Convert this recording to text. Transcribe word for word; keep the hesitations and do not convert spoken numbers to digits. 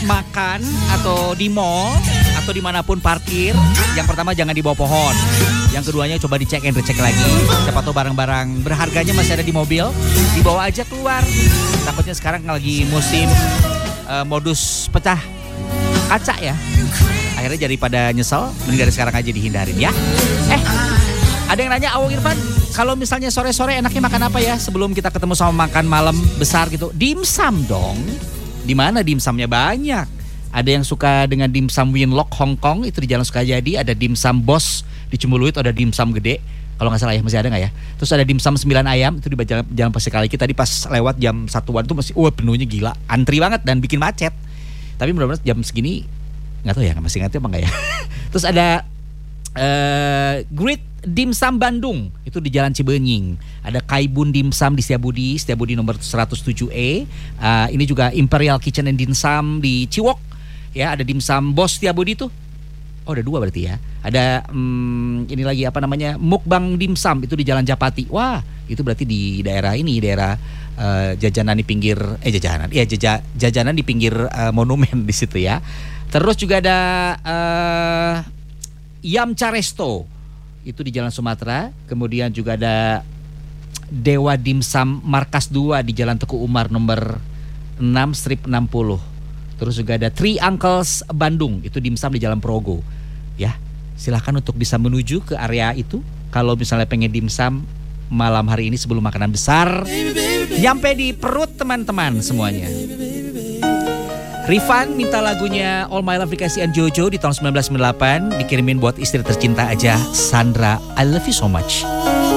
makan atau di mall atau dimanapun parkir, yang pertama jangan di bawah pohon. Yang keduanya coba dicek and recheck lagi. Siapa tahu barang-barang berharganya masih ada di mobil, dibawa aja keluar. Takutnya sekarang lagi musim uh, modus pecah kaca ya. Akhirnya daripada nyesel, mending dari sekarang aja dihindarin ya. Eh, ada yang nanya, Awang Irfan, kalau misalnya sore-sore enaknya makan apa ya sebelum kita ketemu sama makan malam besar gitu? Dimsum dong. Di mana dimsumnya banyak. Ada yang suka dengan dimsum Winlock Hong Kong, itu di Jalan Sukajadi. Ada dimsum Bos di Cembuluit, ada dimsum gede. Kalau nggak salah ya, masih ada nggak ya? Terus ada dimsum Sembilan Ayam, itu di Jalan, Jalan Pasir Kaliki. Tadi pas lewat jam satuan tuh masih, wah penuhnya gila. Antri banget dan bikin macet. Tapi mudah-mudahan jam segini, nggak tahu ya, masih ngerti apa nggak ya. Terus ada uh, Great Dimsum Bandung, itu di Jalan Cibenying. Ada Kaibun Dimsum di Setiabudi, Setiabudi nomor seratus tujuh E. Uh, ini juga Imperial Kitchen and Dimsum di Ciwok. Ya, ada Dimsum Bos Setiabudi tuh. Oh, ada dua berarti ya. Ada hmm, ini lagi apa namanya? Mukbang Dimsum, itu di Jalan Japati. Wah, itu berarti di daerah ini, daerah uh, jajanan di pinggir eh jajanan. Iya, jaja, jajanan di pinggir uh, monumen di situ ya. Terus juga ada uh, Yamcha Resto, itu di Jalan Sumatera. Kemudian juga ada Dewa Dimsum Markas dua di Jalan Teguh Umar nomor enam strip enam puluh. Terus juga ada Three Uncles Bandung, itu dimsum di Jalan Progo. Ya, silahkan untuk bisa menuju ke area itu. Kalau misalnya pengen dimsum malam hari ini sebelum makanan besar nyampe di perut teman-teman semuanya. Rifan minta lagunya All My Love dikasih An Jojo di tahun sembilan belas sembilan puluh delapan, dikirimin buat istri tercinta aja, Sandra. I love you so much.